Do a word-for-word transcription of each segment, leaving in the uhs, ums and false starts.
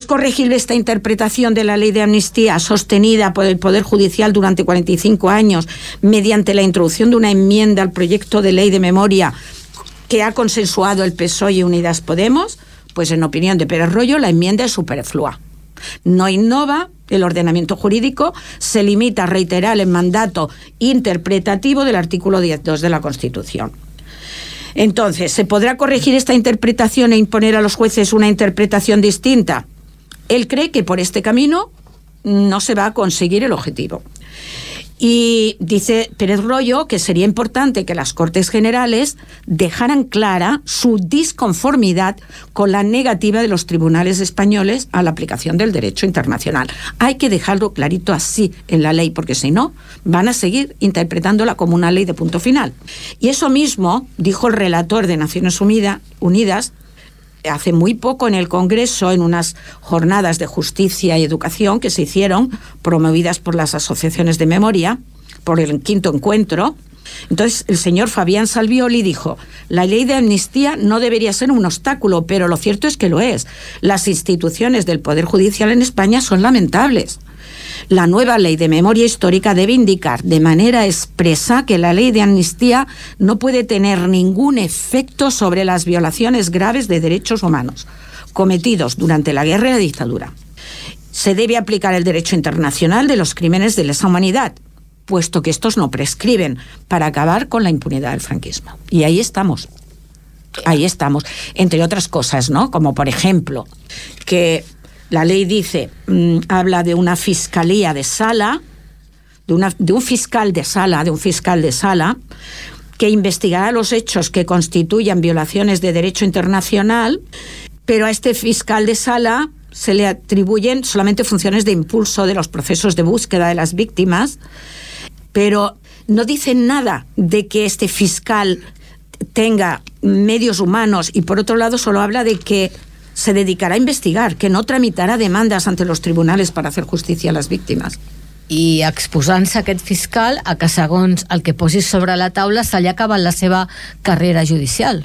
corregible esta interpretación de la ley de amnistía sostenida por el Poder Judicial durante cuarenta y cinco años mediante la introducción de una enmienda al proyecto de ley de memoria que ha consensuado el P S O E y Unidas Podemos? Pues en opinión de Pérez Royo, la enmienda es superflua. No innova el ordenamiento jurídico, se limita a reiterar el mandato interpretativo del artículo diez punto dos de la Constitución. Entonces, ¿se podrá corregir esta interpretación e imponer a los jueces una interpretación distinta? Él cree que por este camino no se va a conseguir el objetivo. Y dice Pérez Royo que sería importante que las Cortes Generales dejaran clara su disconformidad con la negativa de los tribunales españoles a la aplicación del derecho internacional. Hay que dejarlo clarito así en la ley, porque si no, van a seguir interpretándola como una ley de punto final. Y eso mismo dijo el relator de Naciones Unidas hace muy poco en el Congreso, en unas jornadas de justicia y educación que se hicieron, promovidas por las asociaciones de memoria, por el quinto encuentro. Entonces, el señor Fabián Salvioli dijo: la ley de amnistía no debería ser un obstáculo, pero lo cierto es que lo es. Las instituciones del Poder Judicial en España son lamentables. La nueva ley de memoria histórica debe indicar de manera expresa que la ley de amnistía no puede tener ningún efecto sobre las violaciones graves de derechos humanos cometidos durante la guerra y la dictadura. Se debe aplicar el derecho internacional de los crímenes de lesa humanidad, puesto que estos no prescriben, para acabar con la impunidad del franquismo. Y ahí estamos. Ahí estamos. Entre otras cosas, ¿no? Como por ejemplo, que la ley dice, mmm, habla de una fiscalía de sala, de, una, de un fiscal de sala, de un fiscal de sala, que investigará los hechos que constituyan violaciones de derecho internacional, pero a este fiscal de sala se le atribuyen solamente funciones de impulso de los procesos de búsqueda de las víctimas, pero no dicen nada de que este fiscal tenga medios humanos, y por otro lado solo habla de que se dedicarà a investigar, que no tramitarà demandes ante los tribunales per hacer justicia a les víctimes. I exposant-se aquest fiscal a que, segons el que posis sobre la taula, se li ha acabat la seva carrera judicial.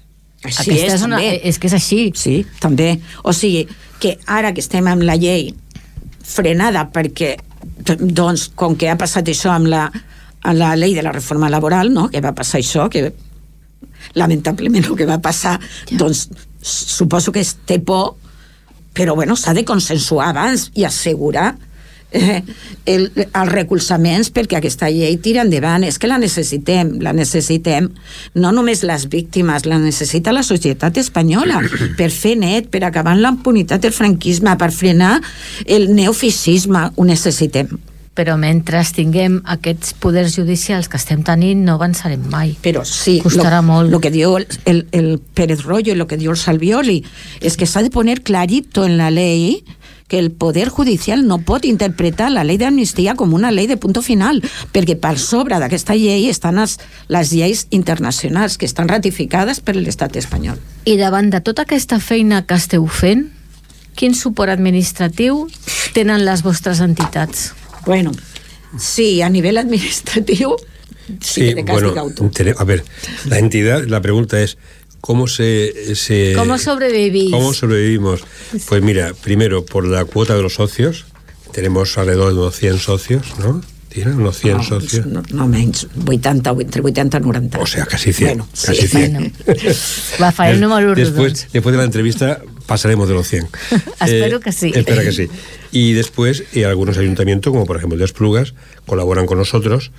Així és, és, una, és que és així. Sí, també. O sigui, que ara que estem amb la llei frenada perquè, doncs, com que ha passat això amb la, amb la llei de la reforma laboral, no?, que va passar això, que lamentablement el que va passar, ja. doncs, suposo que es té por, però bueno, s'ha de consensuar abans i assegurar eh, el, els recolzaments perquè aquesta llei tira endavant. És que la necessitem, la necessitem no només les víctimes, la necessita la societat espanyola per fer net, per acabar amb la impunitat del franquisme, per frenar el neofeixisme, ho necessitem. Però mentre tinguem aquests poders judicials que estem tenint, no avançarem mai. Però sí, costarà lo, molt. Lo que diu el, el, el Pérez Royo y lo que diu el Salvioli es que s'ha de poner clarito en la ley que el Poder Judicial no pot interpretar la ley de amnistía com una ley de punto final, perquè per sobre d'aquesta llei estan les, les lleis internacionals que estan ratificades per l'estat espanyol. I davant de tota aquesta feina que esteu fent, quin suport administratiu tenen les vostres entitats? Bueno, sí, a nivel administrativo, sí, sí que te bueno, tú. A ver, la entidad, la pregunta es, ¿cómo se, se ¿Cómo sobrevivís? ¿Cómo sobrevivimos? Pues mira, primero, por la cuota de los socios, tenemos alrededor de unos cien socios, ¿no? ¿Tienen unos cien no, socios? No, no menys, vuitanta, entre vuitanta y noventa. O sea, casi cien. Bueno, casi sí, cien. Bueno. Va, fa el número después, después de la entrevista pasaremos de los cien. Espero eh, que sí. Espero que sí. Y después, y algunos ayuntamientos, como por ejemplo el de Esplugas, colaboran con nosotros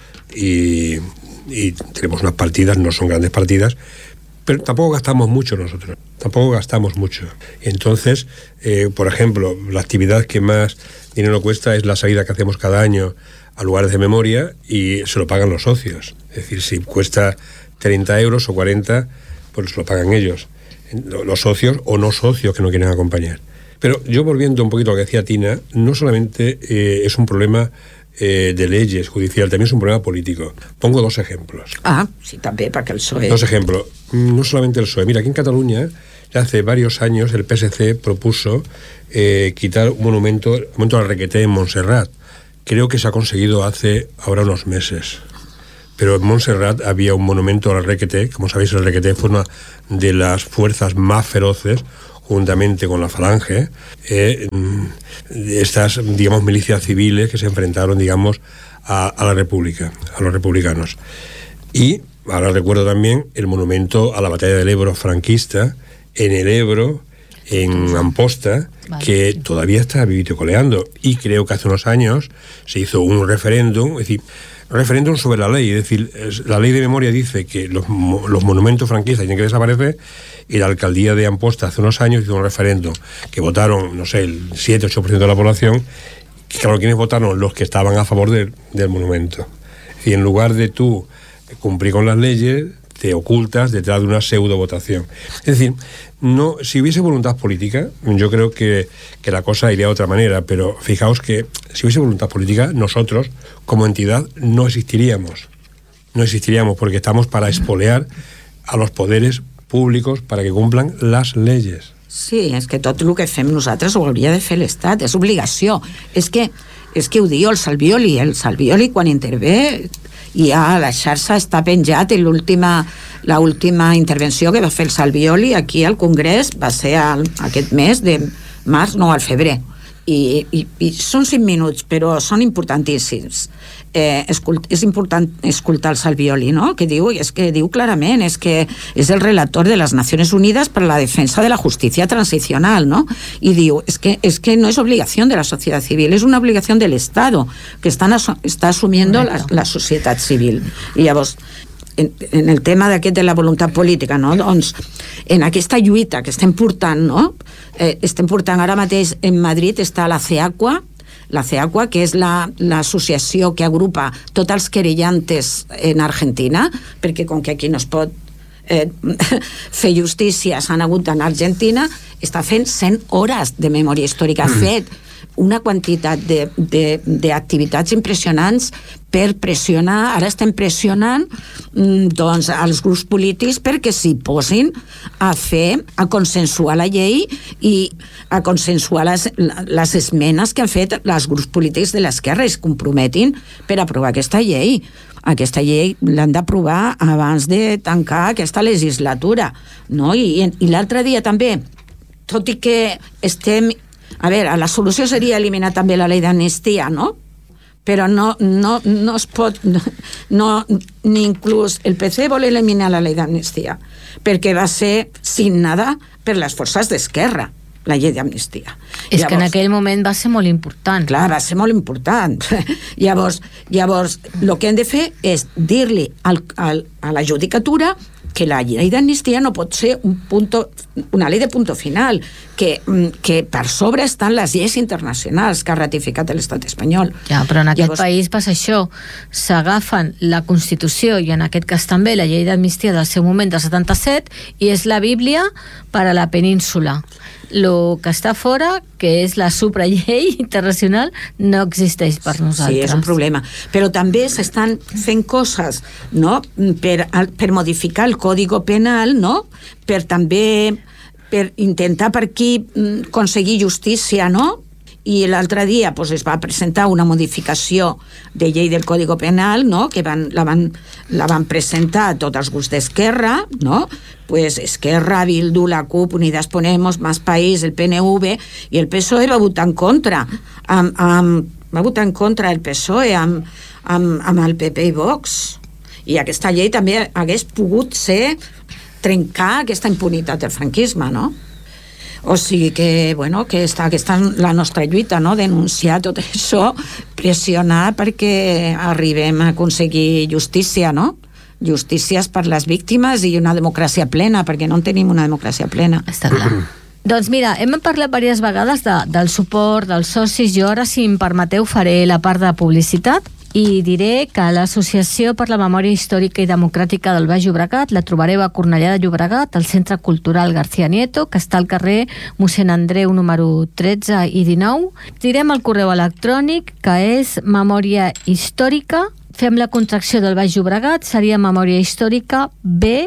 y, y tenemos unas partidas, no son grandes partidas, pero tampoco gastamos mucho nosotros, tampoco gastamos mucho. Entonces, eh, por ejemplo, la actividad que más dinero cuesta es la salida que hacemos cada año a lugares de memoria y se lo pagan los socios. Es decir, si cuesta treinta euros o cuarenta, pues lo pagan ellos, los socios o no socios que no quieren acompañar. Pero yo, volviendo un poquito a lo que decía Tina, no solamente eh, es un problema eh, de leyes judicial, también es un problema político. Pongo dos ejemplos. Ah, sí, també, perquè el P S O E... Dos ejemplos. No solamente el P S O E. Mira, aquí en Cataluña, hace varios años, el P S C propuso eh, quitar un monumento, el monumento al Requeté en Montserrat. Creo que se ha conseguido hace ahora unos meses. Pero en Montserrat había un monumento al Requeté. Como sabéis, el Requeté fue una de las fuerzas más feroces, juntamente con la Falange, eh, estas, digamos, milicias civiles que se enfrentaron, digamos, a, a la República, a los republicanos. Y ahora recuerdo también el monumento a la batalla del Ebro franquista, en el Ebro, en Amposta, vale, que todavía está vivito coleando. Y creo que hace unos años se hizo un referéndum, es decir, referéndum sobre la ley, es decir, la ley de memoria dice que los, los monumentos franquistas tienen que desaparecer, y la alcaldía de Amposta hace unos años hizo un referéndum que votaron, no sé, el siete ocho por ciento de la población, que claro, ¿quiénes votaron? Los que estaban a favor de, del monumento. Es decir, en lugar de tú cumplir con las leyes, te ocultas detrás de una pseudo votación. Es decir, no, si hubiese voluntad política, yo creo que, que la cosa iría de otra manera, pero fijaos que si hubiese voluntad política, nosotros como entidad no existiríamos. No existiríamos porque estamos para espolear a los poderes públicos para que cumplan las leyes. Sí, és que tot el que fem nosaltres ho hauria de fer l'Estat, és obligació. És que, és que ho diu el Salvioli, el Salvioli quan intervé ja la xarxa està penjat, i l'última la última intervenció que va fer el Salvioli aquí al Congrés va ser al, aquest mes de març, no, al febrer. I, i, i són cinc minuts, però són importantíssims. Eh, escult, és important escoltar el Salvioli, no? Que diu, és que diu clarament, és que és el relator de les Nacions Unides per la defensa de la justícia transicional, ¿no? Y diu, es que, es que no es obligación de la sociedad civil, es una obligación del Estado que están asu está asumiendo la, la societat civil. I llavors, en, en el tema d'aquest de la voluntat política, no? Doncs, en aquesta lluita que estem portant, no? Eh, estem portant ara mateix en Madrid està la CEACUA, la CEACUA, que és l'associació la, que agrupa tots els querellantes en Argentina, perquè com que aquí no es pot eh, fer justícia, s'han hagut d'anar a Argentina, està fent cent hores de memòria històrica, ha fet una quantitat d'activitats impressionants per pressionar, ara estem pressionant doncs als grups polítics perquè s'hi posin a fer, a consensuar la llei i a consensuar les, les esmenes que han fet els grups polítics de l'esquerra i es comprometin per aprovar aquesta llei. Aquesta llei l'han d'aprovar abans de tancar aquesta legislatura, no? I, i l'altre dia també, tot i que estem... A veure, la solució seria eliminar també la llei d'amnistia, no? Però no, no, no es pot... No, ni inclús el P C vol eliminar la llei d'amnistia, perquè va ser signada per les forces d'esquerra, la llei d'amnistia. És llavors, que en aquell moment va ser molt important. Clar, va ser molt important. llavors, llavors, el que hem de fer és dir-li al, al, a la judicatura que la llei d'amnistia no pot ser un punto, una llei de punto final, que, que per sobre estan les lleis internacionals que ha ratificat l'estat espanyol. Ja, però en aquest Llavors, país passa això, s'agafen la Constitució i en aquest cas també la llei d'amnistia del seu moment del setanta-set i és la Bíblia per a la península. Lo que està fora, que és la suprallei internacional, no existeix per nosaltres. Sí, és un problema. Però també s'estan fent coses, no?, per, per modificar el Codi Penal, no?, per també per intentar per aquí aconseguir justícia, no?, i l'altre dia pues, es va presentar una modificació de llei del Codi Penal, no?, que van, la, van, la van presentar tots els grups d'Esquerra, no?, pues Esquerra, Bildu, la CUP, Unidas Podemos, Más País, el P N V, i el P S O E va votar en contra, amb, amb, va votar en contra el P S O E amb, amb, amb el P P i Vox, i aquesta llei també hagués pogut ser trencar aquesta impunitat del franquisme, no? O sigui que, bueno, que està, que està la nostra lluita, no?, denunciar tot això, pressionar perquè arribem a aconseguir justícia, no?, justícies per les víctimes i una democràcia plena, perquè no en tenim una democràcia plena. Està clar. Doncs mira, hem parlat diverses vegades de, del suport dels socis. Jo ara, si em permeteu, faré la part de publicitat i diré que l'Associació per la Memòria Històrica i Democràtica del Baix Llobregat la trobareu a Cornellà de Llobregat, al Centre Cultural García Nieto, que està al carrer Mossèn Andreu número tretze i dinou. Direm el correu electrònic, que és memòria històrica, fem la contracció del Baix Llobregat, seria memòria històrica b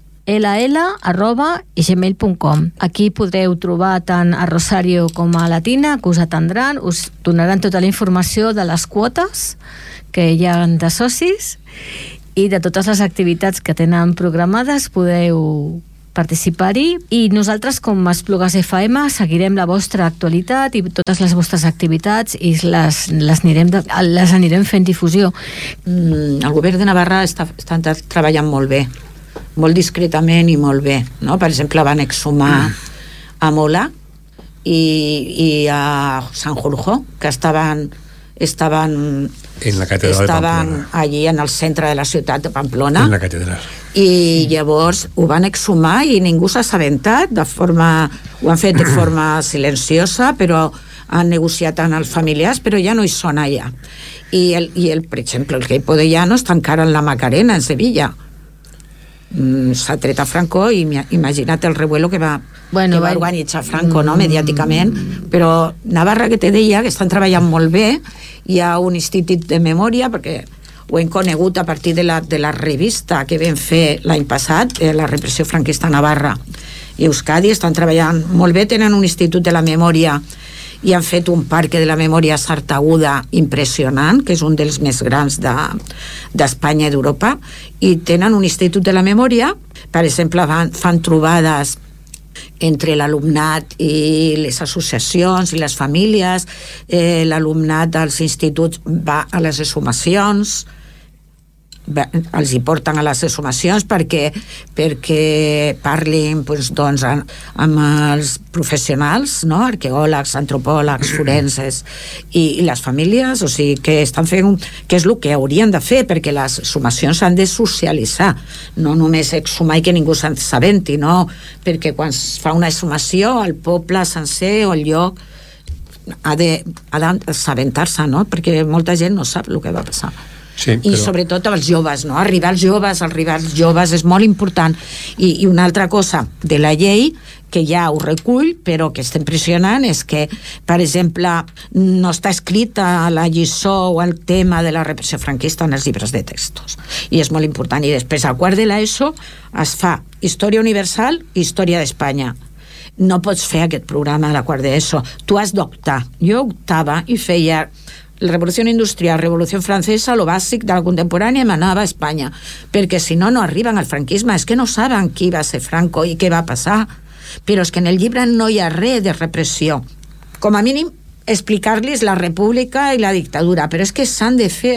l l arroba gmail punt com. Aquí podreu trobar tant a Rosario com a Latina, que us atendran, us donaran tota la informació de les quotes que hi ha de socis i de totes les activitats que tenen programades. Podeu participar-hi, i nosaltres com a Esplugues F M seguirem la vostra actualitat i totes les vostres activitats i les, les, anirem, de, les anirem fent difusió. Mm, el govern de Navarra està, està treballant molt bé, molt discretament i molt bé, no? Per exemple, van exhumar a Mola i, i a Sant Jorge, que estaven estaven en la catedral estaven de Pamplona, allí en el centre de la ciutat de Pamplona, en la catedral, i llavors ho van exhumar i ningú s'ha assabentat, de forma, ho han fet de forma silenciosa, però han negociat amb els familiars, però ja no hi són allà. I, el, i el, per exemple, el Queipo de Llano està encara en la Macarena, en Sevilla. Mm, s'ha tret a Franco i imagina't el revuelo que va, bueno, que va organitzar Franco, no, mediàticament. Però Navarra, que te deia, que estan treballant molt bé, hi ha un institut de memòria, perquè ho hem conegut a partir de la, de la revista que vam fer l'any passat, eh, la repressió franquista a Navarra i Euskadi, estan treballant molt bé, tenen un institut de la memòria i han fet un parc de la memòria sartaguda impressionant, que és un dels més grans de, d'Espanya i d'Europa, i tenen un institut de la memòria, per exemple, fan, fan trobades entre l'alumnat i les associacions i les famílies, eh, l'alumnat dels instituts va a les exhumacions, va, els hi porten a les exhumacions perquè, perquè parlin doncs, doncs, amb els professionals, no? Arqueòlegs, antropòlegs, forenses i, i les famílies, o sigui que estan fent un, que és el que haurien de fer, perquè les exhumacions s'han de socialitzar, no només exhumar i que ningú se'n s'aventi, no? Perquè quan es fa una exhumació el poble sencer o el lloc ha de, ha d'assabentar-se, no? Perquè molta gent no sap el que va passar. Sí, però... i sobretot els joves, no? Arribar als joves, arribar als joves és molt important. I, i una altra cosa de la llei que ja ho recull, però que està impressionant, és que, per exemple, no està escrit a la lliçó o el tema de la repressió franquista en els llibres de textos. I és molt important. I després, al quart de l'ESO, es fa Història Universal i Història d'Espanya. No pots fer aquest programa a la quart d'ESO. Tu has d'optar. Jo optava i feia la Revolució Industrial, Revolució Francesa, lo bàsic de la contemporània, m'anava a Espanya, perquè si no, no arriben al franquisme. És que no saben qui va ser Franco i què va passar, però és que en el llibre no hi ha res de repressió. Com a mínim, explicar-los la república i la dictadura, però és que s'han de fer,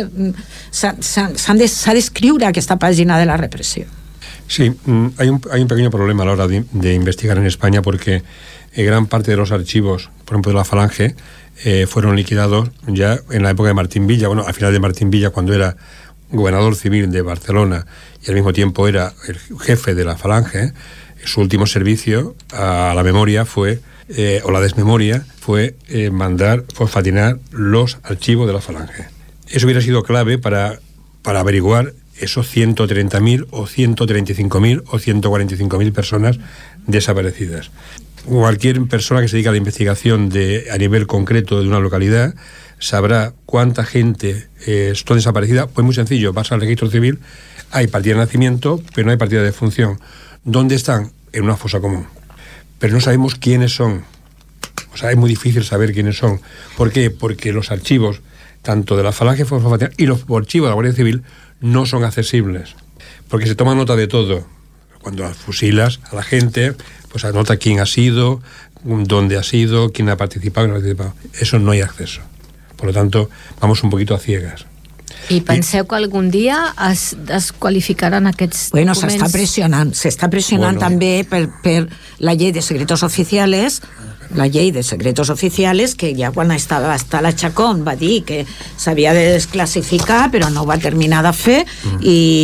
s'han de, s'ha d'escriure aquesta pàgina de la repressió. Sí, hay un, hay un pequeño problema a la hora de, de investigar en España, porque eh, gran parte de los archivos, por ejemplo, de la Falange, eh, fueron liquidados ya en la época de Martín Villa, bueno, al final de Martín Villa, cuando era gobernador civil de Barcelona y al mismo tiempo era el jefe de la Falange. Su último servicio a la memoria fue, eh, o la desmemoria, fue eh, mandar fosfatinar los archivos de la Falange. Eso hubiera sido clave para, para averiguar esos ciento treinta mil o ciento treinta y cinco mil o ciento cuarenta y cinco mil personas desaparecidas. Cualquier persona que se dedique a la investigación de, a nivel concreto de una localidad sabrá cuánta gente eh, está desaparecida. Pues muy sencillo, vas al registro civil, hay partida de nacimiento, pero no hay partida de defunción. ¿Dónde están? En una fosa común. Pero no sabemos quiénes son. O sea, es muy difícil saber quiénes son. ¿Por qué? Porque los archivos, tanto de la Falange y los archivos de la Guardia Civil, no son accesibles. Porque se toma nota de todo. Cuando fusilas a la gente, pues anota quién ha sido, dónde ha sido, quién ha participado, quién no ha participado. Eso no hay acceso. Por lo tanto, vamos un poquito a ciegas. I penseu que algun dia es, es qualificaran aquests bueno, documents? S'està pressionant, s'està pressionant bueno. també per, per la llei de secretos oficiales, la llei de secretos oficiales, que ja quan estava hasta la Chacón va dir que s'havia de desclassificar, però no ho va terminar de fer, mm.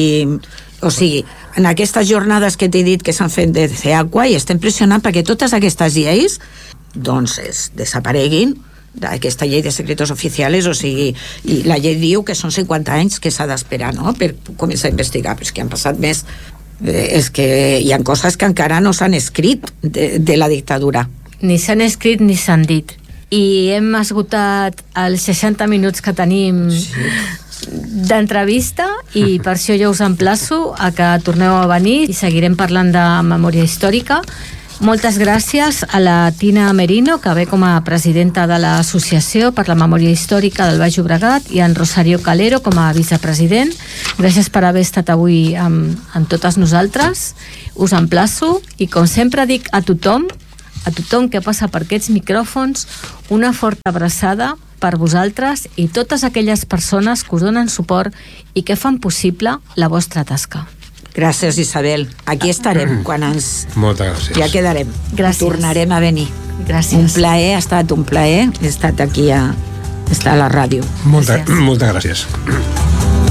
i o sigui, en aquestes jornades que t'he dit que s'han fet de CEACUA, i estem pressionant perquè totes aquestes lleis doncs es desapareguin d'aquesta llei de secretos oficiales, o sigui, i la llei diu que són cinquanta anys que s'ha d'esperar, no?, per començar a investigar, però és que han passat més, eh, és que hi ha coses que encara no s'han escrit de, de la dictadura. Ni s'han escrit ni s'han dit. I hem esgotat els seixanta minuts que tenim sí. d'entrevista, i per això jo us emplaço a que torneu a venir i seguirem parlant de memòria històrica. Moltes gràcies a la Tina Merino, que ve com a presidenta de l'Associació per la Memòria Històrica del Baix Llobregat, i en Rosario Calero com a vicepresident. Gràcies per haver estat avui amb, amb totes nosaltres. Us emplaço i, com sempre dic a tothom, a tothom que passa per aquests micròfons, una forta abraçada per vosaltres i totes aquelles persones que us donen suport i que fan possible la vostra tasca. Gràcies, Isabel. Aquí estarem quan ens... Moltes gràcies. Ja quedarem. Gràcies. Tornarem a venir. Gràcies. Un plaer, ha estat un plaer. He estat aquí a, estar a la ràdio. Molta, moltes gràcies.